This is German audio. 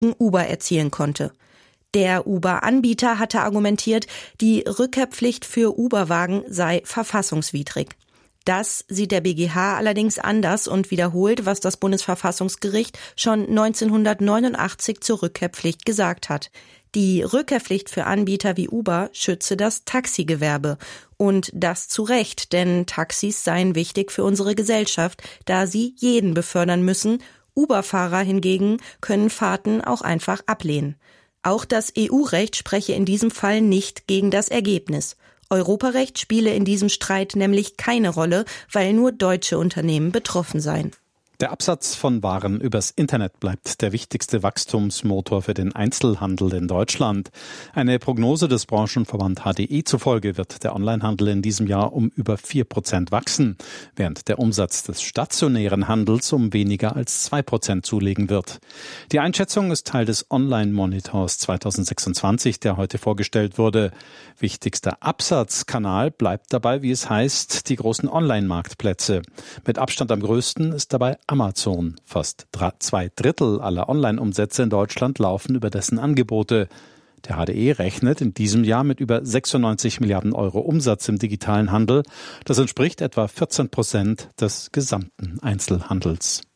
Uber erzielen konnte. Der Uber-Anbieter hatte argumentiert, die Rückkehrpflicht für Uber-Wagen sei verfassungswidrig. Das sieht der BgH allerdings anders und wiederholt, was das Bundesverfassungsgericht schon 1989 zur Rückkehrpflicht gesagt hat. Die Rückkehrpflicht für Anbieter wie Uber schütze das Taxigewerbe. Und das zu Recht, denn Taxis seien wichtig für unsere Gesellschaft, da sie jeden befördern müssen. Uber-Fahrer hingegen können Fahrten auch einfach ablehnen. Auch das EU-Recht spreche in diesem Fall nicht gegen das Ergebnis. Europarecht spiele in diesem Streit nämlich keine Rolle, weil nur deutsche Unternehmen betroffen seien. Der Absatz von Waren übers Internet bleibt der wichtigste Wachstumsmotor für den Einzelhandel in Deutschland. Eine Prognose des Branchenverband HDI zufolge wird der Onlinehandel in diesem Jahr um über 4% wachsen, während der Umsatz des stationären Handels um weniger als 2% zulegen wird. Die Einschätzung ist Teil des Online-Monitors 2026, der heute vorgestellt wurde. Wichtigster Absatzkanal bleibt dabei, wie es heißt, die großen Online-Marktplätze. Mit Abstand am größten ist dabei Amazon. Fast 2/3 aller Online-Umsätze in Deutschland laufen über dessen Angebote. Der HDE rechnet in diesem Jahr mit über 96 Milliarden Euro Umsatz im digitalen Handel. Das entspricht etwa 14% des gesamten Einzelhandels.